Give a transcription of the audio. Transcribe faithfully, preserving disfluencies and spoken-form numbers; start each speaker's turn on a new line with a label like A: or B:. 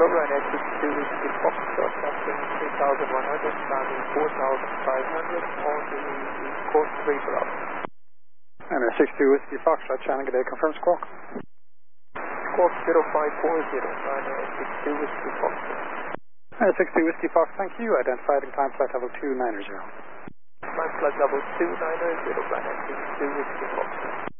A: Hello, Ryanair six two Whiskey Foxtrot, captain three thousand one hundred, landing four thousand five hundred on the course three below.
B: Ryanair six two Whiskey Foxtrot, Shannon, good day, confirm squawk.
A: Squawk zero five four zero, Ryanair six two Whiskey Foxtrot.
B: Ryanair six two Whiskey Fox, thank you, identified in time flight level two nine zero.
A: Time flight level two nine zero, Ryanair six two Whiskey Foxtrot.